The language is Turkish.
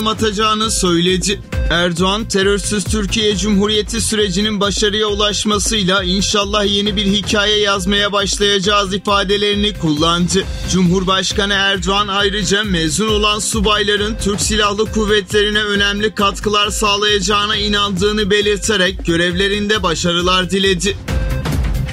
adım atacağını söyledi. Erdoğan, terörsüz Türkiye Cumhuriyeti sürecinin başarıya ulaşmasıyla inşallah yeni bir hikaye yazmaya başlayacağız ifadelerini kullandı. Cumhurbaşkanı Erdoğan ayrıca mezun olan subayların Türk Silahlı Kuvvetleri'ne önemli katkılar sağlayacağına inandığını belirterek görevlerinde başarılar diledi.